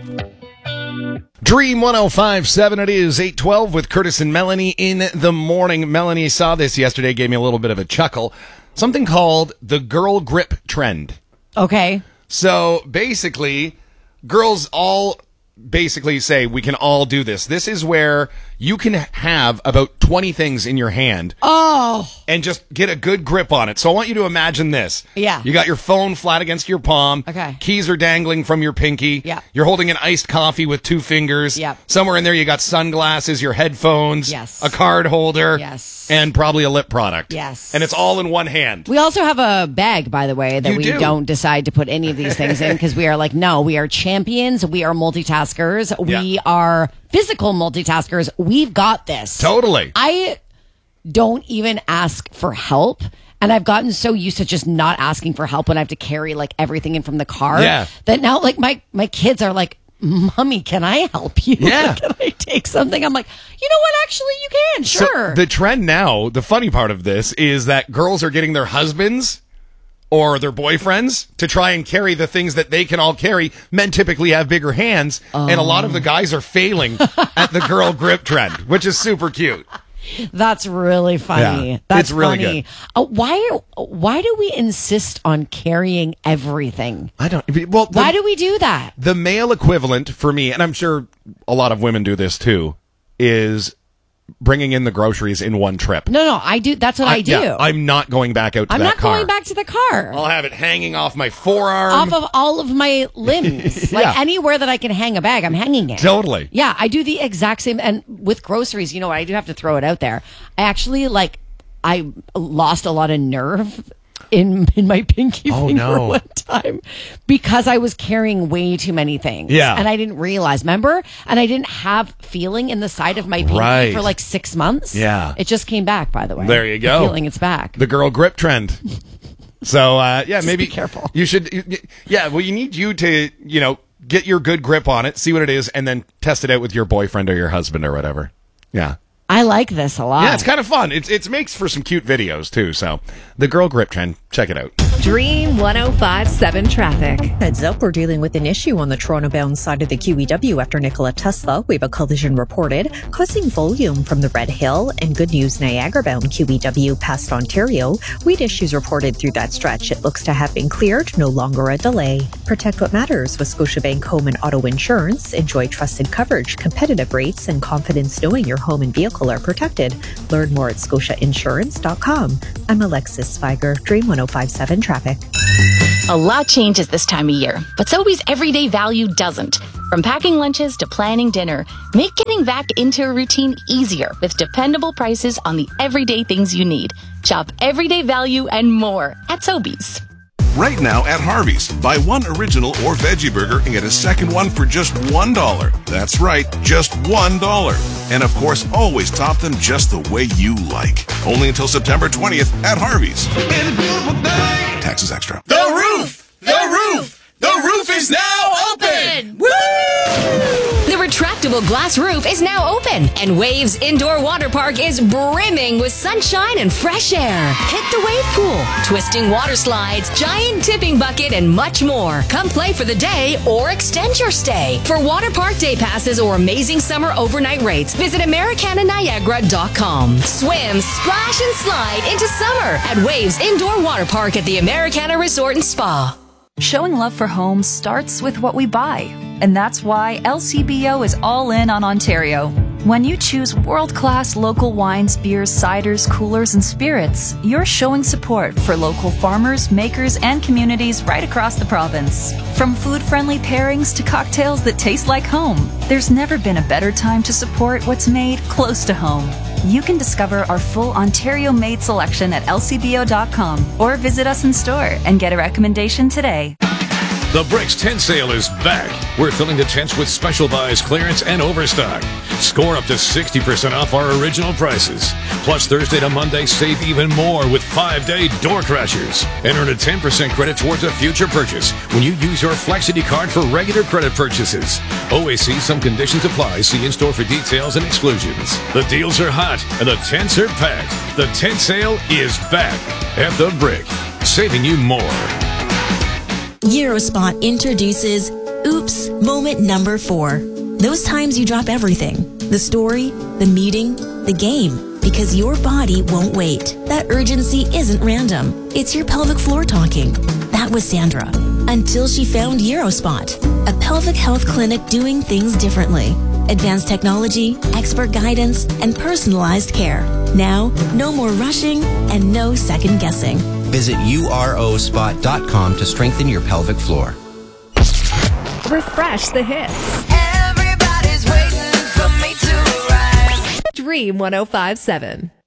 Dream 105.7, it is 8:12 with Curtis and Melanie in the morning. Melanie saw this yesterday, gave me a little bit of a chuckle. Something called the girl grip trend. Okay. So basically, girls all basically say we can all do this. This is where you can have about 20 things in your hand. Oh. And just get a good grip on it. So I want you to imagine this. Yeah. You got your phone flat against your palm. Okay. Keys are dangling from your pinky. Yeah. You're holding an iced coffee with 2 fingers. Yeah. Somewhere in there you got sunglasses, your headphones. Yes. A card holder. Yes. And probably a lip product. Yes. And it's all in one hand. We also have a bag, by the way, that You we do. don't decide to put any of these things in because we are like, no, we are champions. We are multitaskers. Yeah. We are physical multitaskers. We've got this. Totally. I don't even ask for help. And I've gotten so used to just not asking for help when I have to carry like everything in from the car. Yeah. That now like my kids are like, Mommy, can I help you? Yeah. Can I take something? I'm like, you know what? Actually, you can. Sure. So the trend now, the funny part of this is that girls are getting their husbands or their boyfriends to try and carry the things that they can all carry. Men typically have bigger hands, and a lot of the guys are failing at the girl grip trend, which is super cute. That's really funny. Yeah, That's it's really funny. Why do we insist on carrying everything? I don't. Well, Why do we do that? the male equivalent for me, and I'm sure a lot of women do this too, is bringing in the groceries in one trip. No, I do. That's what I do. Yeah, I'm not going back out to I'm that not car. going back to the car. I'll have it hanging off my forearm. Off of all of my limbs. Like Yeah. anywhere that I can hang a bag, I'm hanging it. Totally. Yeah, I do the exact same. And with groceries, you know what? I do have to throw it out there. I actually, I lost a lot of nerve in my pinky Oh, finger no. one time because I was carrying way too many things. Yeah. And I didn't realize, remember? And I didn't have feeling in the side of my pinky Right. for like 6 months. Yeah. It just came back, by the way. There you go. The feeling it's back. The girl grip trend. So, yeah, maybe be careful. You should, yeah, well, you need you to, get your good grip on it, see what it is, and then test it out with your boyfriend or your husband or whatever. Yeah. I like this a lot. Yeah, it's kind of fun. It makes for some cute videos, too. So, the girl grip trend, check it out. Dream 105.7 traffic. Heads up, we're dealing with an issue on the Toronto-bound side of the QEW after Nikola Tesla. We have a collision reported, causing volume from the Red Hill. And good news, Niagara-bound QEW past Ontario. Weed issues reported through that stretch. It looks to have been cleared, no longer a delay. Protect what matters with Scotiabank Home and Auto Insurance. Enjoy trusted coverage, competitive rates, and confidence knowing your home and vehicle are protected. Learn more at scotiainsurance.com. I'm Alexis Spiger, Dream 105.7 Traffic. A lot changes this time of year, but Sobeys everyday value doesn't. From packing lunches to planning dinner, make getting back into a routine easier with dependable prices on the everyday things you need. Shop everyday value and more at Sobeys. Right now at Harvey's, buy one original or veggie burger and get a second one for just $1. That's right, just $1. And of course, always top them just the way you like. Only until September 20th at Harvey's. It's a beautiful day. Taxes extra. The roof! The roof! The roof is now open! Woo! The retractable glass roof is now open, and Waves Indoor Water Park is brimming with sunshine and fresh air. Hit the wave pool, twisting water slides, giant tipping bucket, and much more. Come play for the day or extend your stay. For water park day passes or amazing summer overnight rates, visit AmericanaNiagara.com. Swim, splash, and slide into summer at Waves Indoor Water Park at the Americana Resort and Spa. Showing love for homes starts with what we buy, and that's why LCBO is all in on Ontario. When you choose world-class local wines, beers, ciders, coolers, and spirits, you're showing support for local farmers, makers, and communities right across the province. From food-friendly pairings to cocktails that taste like home, there's never been a better time to support what's made close to home. You can discover our full Ontario-made selection at lcbo.com or visit us in store and get a recommendation today. The Bricks tent sale is back. We're filling the tents with special buys, clearance, and overstock. Score up to 60% off our original prices. Plus, Thursday to Monday, save even more with 5-day door crashers. And earn a 10% credit towards a future purchase when you use your Flexity card for regular credit purchases. OAC, some conditions apply. See in-store for details and exclusions. The deals are hot and the tents are packed. The tent sale is back at The Brick, saving you more. Eurospot introduces Oops, moment number 4. Those times you drop everything. The story, the meeting, the game. Because your body won't wait. That urgency isn't random. It's your pelvic floor talking. That was Sandra. Until she found Eurospot, a pelvic health clinic doing things differently. Advanced technology, expert guidance, and personalized care. Now, no more rushing and no second guessing. Visit urospot.com to strengthen your pelvic floor. Refresh the hits. Everybody's waiting for me to arrive. Dream 105.7.